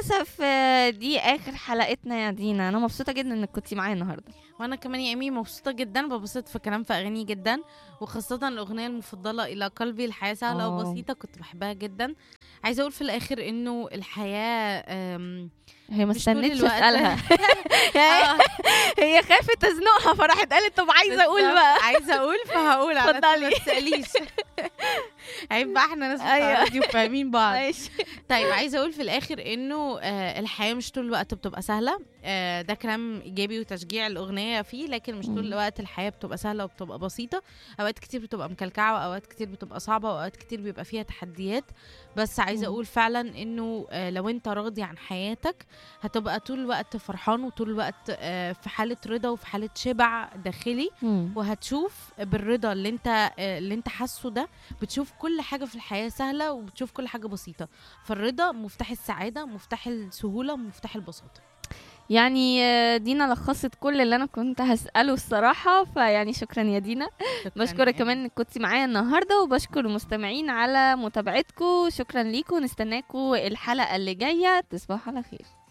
وللاسف دي اخر حلقتنا يا دينا. انا مبسوطه جدا انك كنتي معايا النهارده. وانا كمان يا ايمي مبسوطه جدا، ببسط في كلام في اغاني جدا، وخاصه الاغنيه المفضله الى قلبي الحياه سهله وبسيطه كنت بحبها جدا. عايزه اقول في الاخر انه الحياه هي ما مش طول استنتش الوقت. اسالها. هي خافت تزنقها فراحت قالت طب عايزه اقول بالظبط، بقى. عايزه اقول فهقول على طول، اتفضلي. ما تساليش. عيب بقى، احنا ناس أيوة. راديو فاهمين بعض. ماشي. طيب عايزه اقول في الاخر انه الحياه مش طول الوقت بتبقى سهله. ده كلام ايجابي وتشجيع الاغنيه فيه، لكن مش طول الوقت الحياه بتبقى سهله وبتبقى بسيطه. اوقات كتير بتبقى مكلكعه، واوقات كتير بتبقى صعبه، واوقات كتير بيبقى فيها تحديات. بس عايزه اقول فعلا انه لو انت راضي عن حياتك هتبقى طول الوقت فرحان، وطول الوقت في حاله رضا وفي حاله شبع داخلي. وهتشوف بالرضا اللي انت حاسه ده، بتشوف كل حاجه في الحياه سهله، وبتشوف كل حاجه بسيطه. فالرضا مفتاح السعاده، مفتاح السهوله، مفتاح البساطه. يعني دينا لخصت كل اللي انا كنت هسأله الصراحة. فيعني شكرا يا دينا. بشكرك كمان انك كنتي معايا النهاردة، وبشكر المستمعين على متابعتكم. شكرا ليكم، نستناكم الحلقة اللي جاية. تصبحوا على خير.